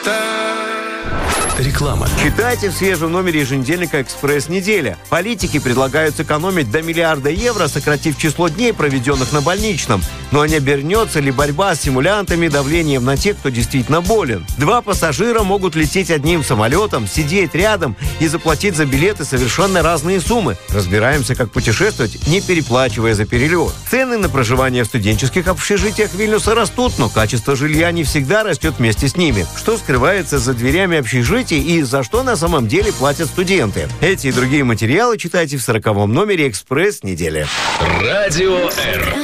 Реклама. Читайте в свежем номере еженедельника «Экспресс. Неделя». Политики предлагают сэкономить до €1 миллиарда, сократив число дней, проведенных на больничном. Но не обернется ли борьба с симулянтами давлением на тех, кто действительно болен? 2 пассажира могут лететь одним самолетом, сидеть рядом и заплатить за билеты совершенно разные суммы. Разбираемся, как путешествовать, не переплачивая за перелет. Цены на проживание в студенческих общежитиях Вильнюса растут, но качество жилья не всегда растет вместе с ними. Что скрывается за дверями общежитий и за что на самом деле платят студенты? Эти и другие материалы читайте в 40-м номере «Экспресс. Недели». Радио Р.